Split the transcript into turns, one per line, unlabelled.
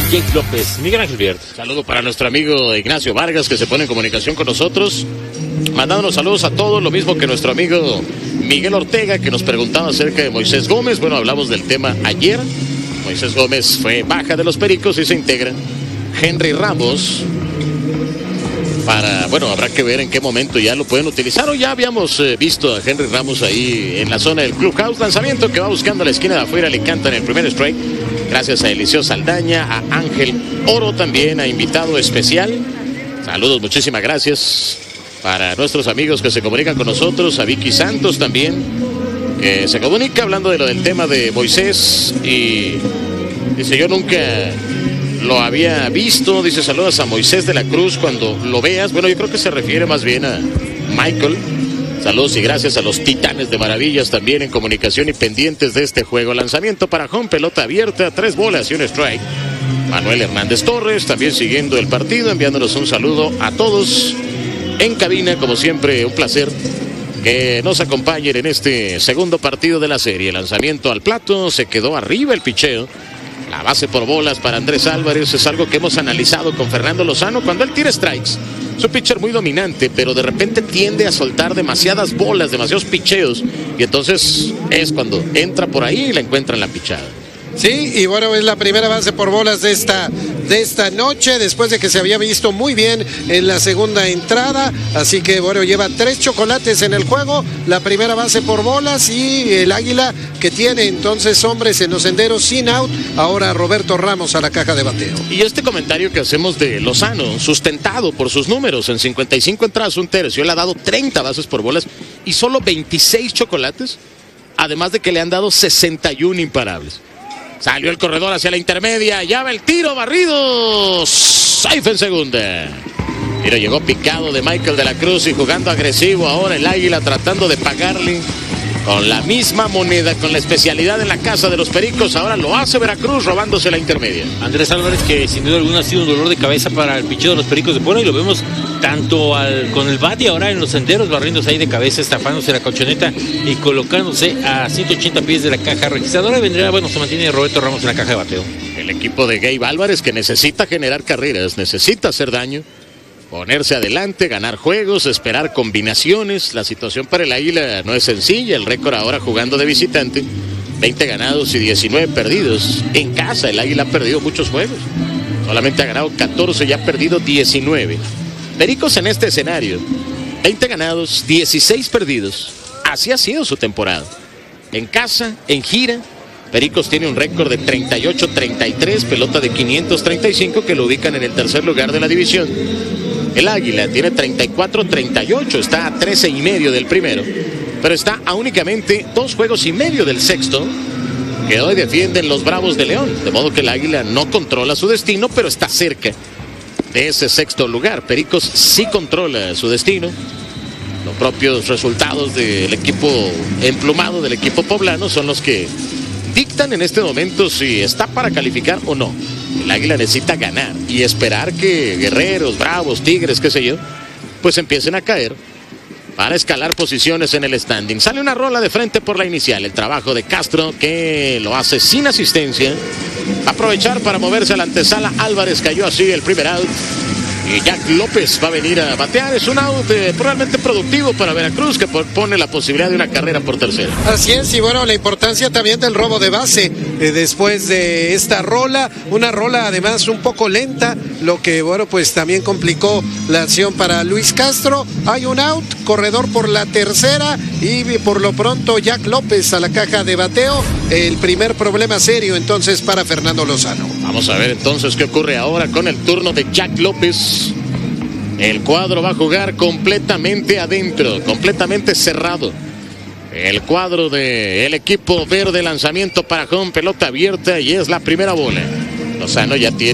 Jake López. Miguel Ángel Viert.
Saludo para nuestro amigo Ignacio Vargas, que se pone en comunicación con nosotros, mandándonos saludos a todos, lo mismo que nuestro amigo Miguel Ortega, que nos preguntaba acerca de Moisés Gómez. Bueno, hablamos del tema ayer. Moisés Gómez fue baja de los Pericos y se integra Henry Ramos. Habrá que ver en qué momento ya lo pueden utilizar, o ya habíamos visto a Henry Ramos ahí en la zona del Clubhouse. Lanzamiento que va buscando a la esquina de afuera, le cantan el primer strike. Gracias a Eliseo Saldaña, a Ángel Oro también, a invitado especial. Saludos, muchísimas gracias para nuestros amigos que se comunican con nosotros, a Vicky Santos también, que se comunica hablando de lo del tema de Moisés y dice: yo nunca lo había visto. Dice: saludas a Moisés de la Cruz cuando lo veas. Bueno, yo creo que se refiere más bien a Michael. Saludos y gracias a los Titanes de Maravillas también en comunicación y pendientes de este juego. Lanzamiento para home, pelota abierta, 3 bolas y un strike. Manuel Hernández Torres también siguiendo el partido, enviándonos un saludo a todos en cabina. Como siempre, un placer que nos acompañen en este segundo partido de la serie. Lanzamiento al plato, se quedó arriba el picheo. La base por bolas para Andrés Álvarez es algo que hemos analizado con Fernando Lozano. Cuando él tira strikes, es un pitcher muy dominante, pero de repente tiende a soltar demasiadas bolas, demasiados picheos, y entonces es cuando entra por ahí y la encuentra en la pichada.
Sí, y bueno, es la primera base por bolas de esta noche, después de que se había visto muy bien en la segunda entrada. Así que bueno, lleva 3 chocolates en el juego, la primera base por bolas, y el Águila, que tiene entonces hombres en los senderos sin out. Ahora Roberto Ramos a la caja de bateo.
Y este comentario que hacemos de Lozano, sustentado por sus números: en 55 entradas, un tercio, él ha dado 30 bases por bolas y solo 26 chocolates, además de que le han dado 61 imparables. Salió el corredor hacia la intermedia, ya va el tiro, barrido, safe en segunda. Pero llegó picado de Michael de la Cruz y jugando agresivo ahora el Águila, tratando de pagarle con la misma moneda, con la especialidad en la casa de los Pericos. Ahora lo hace Veracruz, robándose la intermedia.
Andrés Álvarez, que sin duda alguna ha sido un dolor de cabeza para el picheo de los Pericos de Puebla, y lo vemos tanto con el bat y ahora en los senderos, barriéndose ahí de cabeza, estafándose la colchoneta y colocándose a 180 pies de la caja registradora. Vendría, bueno, se mantiene Roberto Ramos en la caja de bateo.
El equipo de Gabe Álvarez, que necesita generar carreras, necesita hacer daño, ponerse adelante, ganar juegos, esperar combinaciones. La situación para el Águila no es sencilla. El récord ahora jugando de visitante: 20 ganados y 19 perdidos. En casa el Águila ha perdido muchos juegos, solamente ha ganado 14 y ha perdido 19. Pericos en este escenario: 20 ganados, 16 perdidos. Así ha sido su temporada. En casa, en gira, Pericos tiene un récord de 38-33, pelota de 535, que lo ubican en el tercer lugar de la división. El Águila tiene 34-38, está a 13.5 del primero, pero está a únicamente 2 juegos y medio del sexto, que hoy defienden los Bravos de León. De modo que el Águila no controla su destino, pero está cerca de ese sexto lugar. Pericos sí controla su destino. Los propios resultados del equipo emplumado, del equipo poblano, son los que dictan en este momento si está para calificar o no. El Águila necesita ganar y esperar que Guerreros, Bravos, Tigres, qué sé yo, pues empiecen a caer para escalar posiciones en el standing. Sale una rola de frente por la inicial. El trabajo de Castro, que lo hace sin asistencia. Aprovechar para moverse a la antesala. Álvarez cayó así el primer out. Y Jack López va a venir a batear. Es un out probablemente productivo para Veracruz, que pone la posibilidad de una carrera por tercera.
Así es, y bueno, la importancia también del robo de base después de esta rola. Una rola además un poco lenta, lo que bueno, pues también complicó la acción para Luis Castro. Hay un out, corredor por la tercera, y por lo pronto Jack López a la caja de bateo. El primer problema serio entonces para Fernando Lozano.
Vamos a ver entonces qué ocurre ahora con el turno de Jack López. El cuadro va a jugar completamente adentro, completamente cerrado. El cuadro del equipo verde, lanzamiento para home, pelota abierta, y es la primera bola. Lozano ya tiene